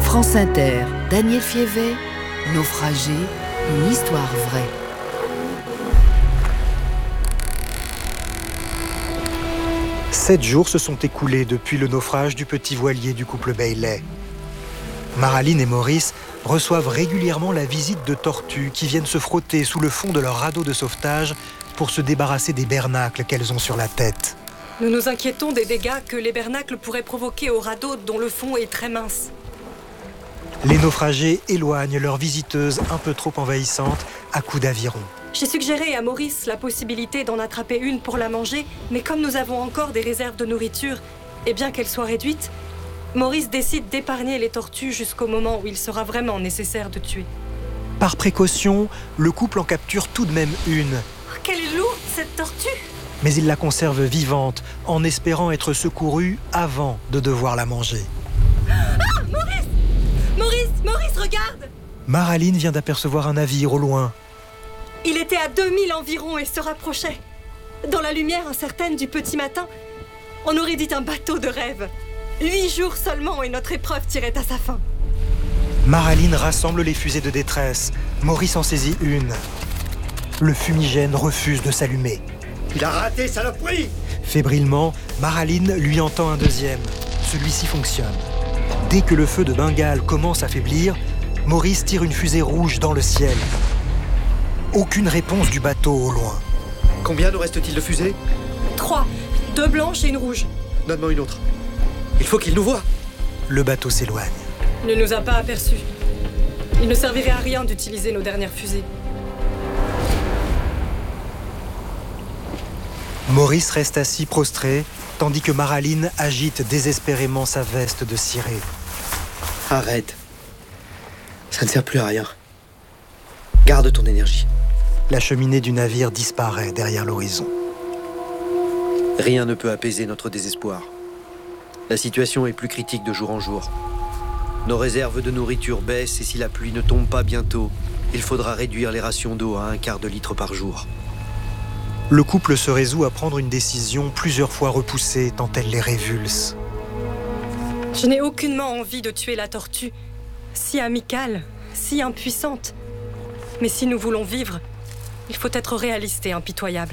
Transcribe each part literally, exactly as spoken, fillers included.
France Inter, Daniel Fievet, Naufragé, une histoire vraie. Sept jours se sont écoulés depuis le naufrage du petit voilier du couple Bailey. Maraline et Maurice reçoivent régulièrement la visite de tortues qui viennent se frotter sous le fond de leur radeau de sauvetage pour se débarrasser des bernacles qu'elles ont sur la tête. Nous nous inquiétons des dégâts que les bernacles pourraient provoquer au radeau dont le fond est très mince. Les naufragés éloignent leurs visiteuses un peu trop envahissantes à coups d'aviron. J'ai suggéré à Maurice la possibilité d'en attraper une pour la manger, mais comme nous avons encore des réserves de nourriture, et bien qu'elles soient réduites, Maurice décide d'épargner les tortues jusqu'au moment où il sera vraiment nécessaire de tuer. Par précaution, le couple en capture tout de même une. Oh, quelle est lourde cette tortue! Mais il la conserve vivante, en espérant être secouru avant de devoir la manger. Ah, Maurice! Maurice, Maurice, regarde! Maraline vient d'apercevoir un navire au loin. Il était à deux milles environ et se rapprochait. Dans la lumière incertaine du petit matin, on aurait dit un bateau de rêve. Huit jours seulement et notre épreuve tirait à sa fin. Maraline rassemble les fusées de détresse. Maurice en saisit une. Le fumigène refuse de s'allumer. Il a raté, saloperie! Fébrilement, Maraline lui entend un deuxième. Celui-ci fonctionne. Dès que le feu de Bengale commence à faiblir, Maurice tire une fusée rouge dans le ciel. Aucune réponse du bateau au loin. Combien nous reste-t-il de fusées? Trois. Deux blanches et une rouge. Donne-moi une autre. Il faut qu'il nous voie. Le bateau s'éloigne. Il ne nous a pas aperçus. Il ne servirait à rien d'utiliser nos dernières fusées. Maurice reste assis prostré, tandis que Maraline agite désespérément sa veste de ciré. Arrête. Ça ne sert plus à rien. Garde ton énergie. La cheminée du navire disparaît derrière l'horizon. Rien ne peut apaiser notre désespoir. La situation est plus critique de jour en jour. Nos réserves de nourriture baissent et si la pluie ne tombe pas bientôt, il faudra réduire les rations d'eau à un quart de litre par jour. Le couple se résout à prendre une décision plusieurs fois repoussée tant elle les révulse. Je n'ai aucunement envie de tuer la tortue, si amicale, si impuissante. Mais si nous voulons vivre, il faut être réaliste et impitoyable.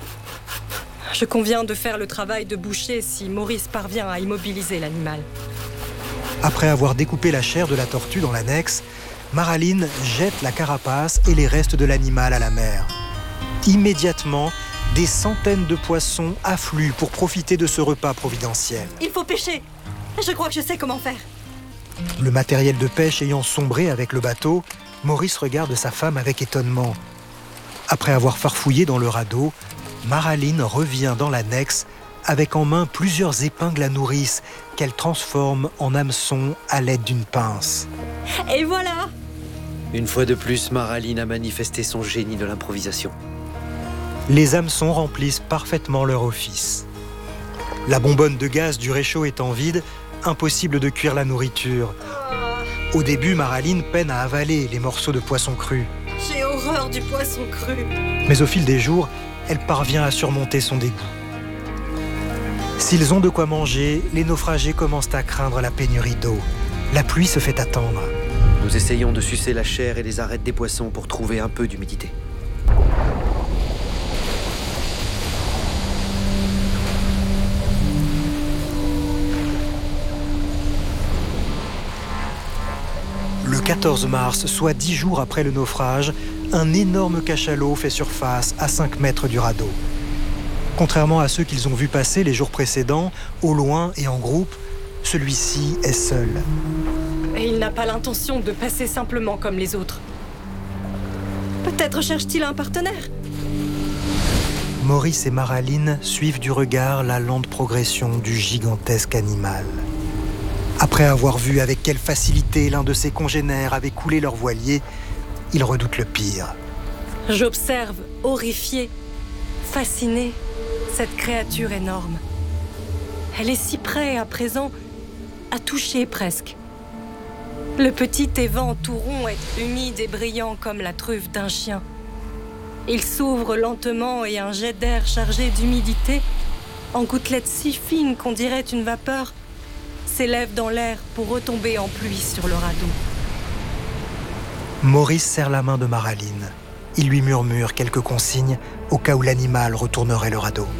Je conviens de faire le travail de boucher si Maurice parvient à immobiliser l'animal. Après avoir découpé la chair de la tortue dans l'annexe, Maraline jette la carapace et les restes de l'animal à la mer. Immédiatement, des centaines de poissons affluent pour profiter de ce repas providentiel. Il faut pêcher. Je crois que je sais comment faire. Le matériel de pêche ayant sombré avec le bateau, Maurice regarde sa femme avec étonnement. Après avoir farfouillé dans le radeau, Maraline revient dans l'annexe avec en main plusieurs épingles à nourrice qu'elle transforme en hameçons à l'aide d'une pince. Et voilà! Une fois de plus, Maraline a manifesté son génie de l'improvisation. Les hameçons remplissent parfaitement leur office. La bonbonne de gaz du réchaud étant vide, impossible de cuire la nourriture. Au début, Maraline peine à avaler les morceaux de poisson cru. J'ai horreur du poisson cru. Mais au fil des jours, elle parvient à surmonter son dégoût. S'ils ont de quoi manger, les naufragés commencent à craindre la pénurie d'eau. La pluie se fait attendre. Nous essayons de sucer la chair et les arêtes des poissons pour trouver un peu d'humidité. Le quatorze mars, soit dix jours après le naufrage, un énorme cachalot fait surface à cinq mètres du radeau. Contrairement à ceux qu'ils ont vus passer les jours précédents, au loin et en groupe, celui-ci est seul. Et il n'a pas l'intention de passer simplement comme les autres. Peut-être cherche-t-il un partenaire. Maurice et Maraline suivent du regard la lente progression du gigantesque animal. Après avoir vu avec quelle facilité l'un de ses congénères avait coulé leur voilier, ils redoutent le pire. J'observe, horrifié, fasciné, cette créature énorme. Elle est si près à présent, à toucher presque. Le petit évent tout rond est humide et brillant comme la truffe d'un chien. Il s'ouvre lentement et un jet d'air chargé d'humidité, en gouttelettes si fines qu'on dirait une vapeur, s'élève dans l'air pour retomber en pluie sur le radeau. Maurice serre la main de Maraline. Il lui murmure quelques consignes au cas où l'animal retournerait le radeau.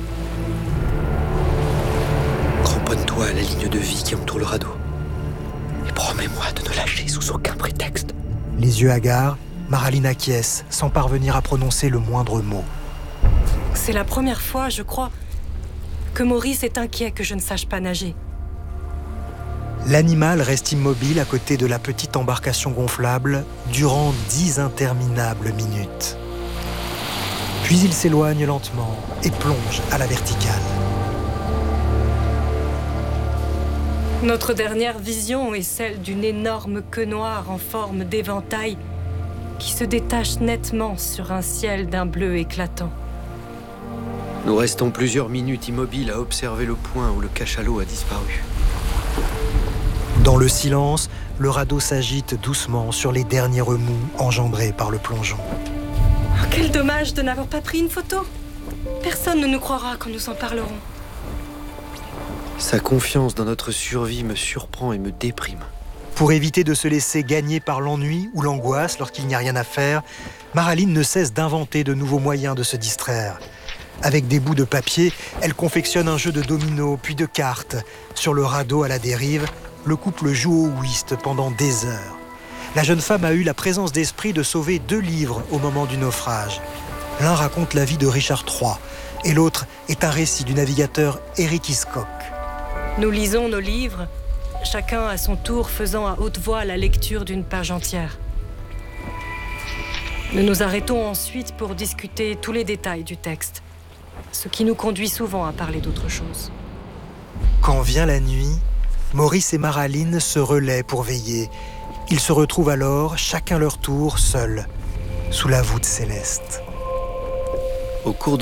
Cramponne-toi à la ligne de vie qui entoure le radeau. Et promets-moi de ne lâcher sous aucun prétexte. Les yeux hagards, Maraline acquiesce sans parvenir à prononcer le moindre mot. C'est la première fois, je crois, que Maurice est inquiet que je ne sache pas nager. L'animal reste immobile à côté de la petite embarcation gonflable durant dix interminables minutes. Puis il s'éloigne lentement et plonge à la verticale. Notre dernière vision est celle d'une énorme queue noire en forme d'éventail qui se détache nettement sur un ciel d'un bleu éclatant. Nous restons plusieurs minutes immobiles à observer le point où le cachalot a disparu. Dans le silence, le radeau s'agite doucement sur les derniers remous engendrés par le plongeon. Oh, quel dommage de n'avoir pas pris une photo. Personne ne nous croira quand nous en parlerons. Sa confiance dans notre survie me surprend et me déprime. Pour éviter de se laisser gagner par l'ennui ou l'angoisse lorsqu'il n'y a rien à faire, Maraline ne cesse d'inventer de nouveaux moyens de se distraire. Avec des bouts de papier, elle confectionne un jeu de dominos puis de cartes. Sur le radeau à la dérive, le couple joue au whist pendant des heures. La jeune femme a eu la présence d'esprit de sauver deux livres au moment du naufrage. L'un raconte la vie de Richard trois et l'autre est un récit du navigateur Eric Hiscock. Nous lisons nos livres, chacun à son tour faisant à haute voix la lecture d'une page entière. Nous nous arrêtons ensuite pour discuter tous les détails du texte, ce qui nous conduit souvent à parler d'autre chose. Quand vient la nuit, Maurice et Maraline se relaient pour veiller. Ils se retrouvent alors, chacun leur tour, seuls, sous la voûte céleste. Au cours de